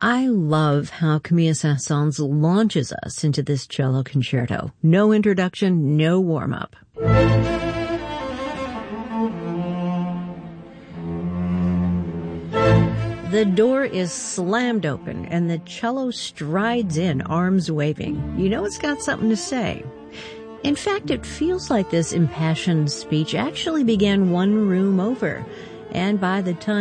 I love how Camille Saint-Saëns launches us into this cello concerto. No introduction, no warm-up. The door is slammed open and the cello strides in, arms waving. You know it's got something to say. In fact, it feels like this impassioned speech actually began one room over. And by the time